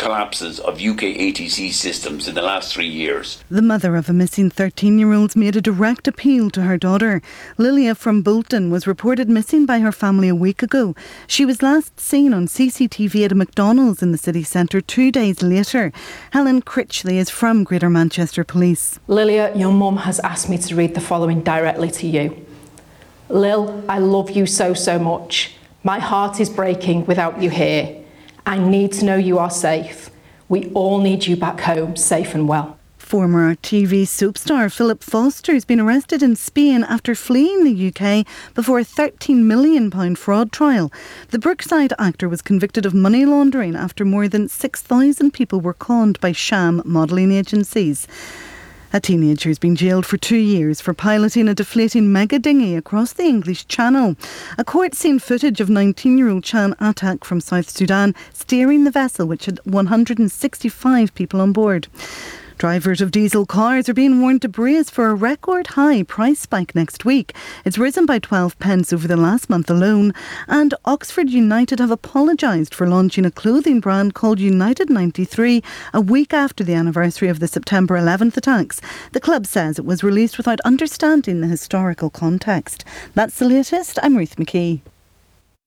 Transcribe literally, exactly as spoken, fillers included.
collapses of U K A T C systems in the last three years. The mother of a missing thirteen-year-old made a direct appeal to her daughter. Lilia from Bolton was reported missing by her family a week ago. She was last seen on C C T V at a McDonald's in the city centre two days later. Helen Critchley is from Greater Manchester Police. Lilia, your mum has asked me to read the following directly to you. Lil, I love you so, so much. My heart is breaking without you here. I need to know you are safe. We all need you back home, safe and well. Former T V soap star Philip Foster has been arrested in Spain after fleeing the U K before a thirteen million pounds fraud trial. The Brookside actor was convicted of money laundering after more than six thousand people were conned by sham modelling agencies. A teenager has been jailed for two years for piloting a deflating mega dinghy across the English Channel. A court seen footage of nineteen-year-old Chan Atak from South Sudan steering the vessel, which had one hundred sixty-five people on board. Drivers of diesel cars are being warned to brace for a record high price spike next week. It's risen by twelve pence over the last month alone. And Oxford United have apologised for launching a clothing brand called United ninety-three a week after the anniversary of the September eleventh attacks. The club says it was released without understanding the historical context. That's the latest. I'm Ruth McKee.